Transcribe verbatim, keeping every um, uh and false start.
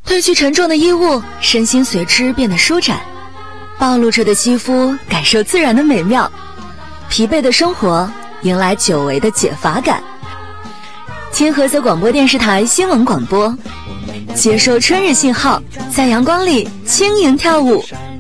褪去沉重的衣物，身心随之变得舒展，暴露着的肌肤感受自然的美妙，疲惫的生活迎来久违的解乏感。天菏泽广播电视台新闻广播，接收春日信号，在阳光里轻盈跳舞。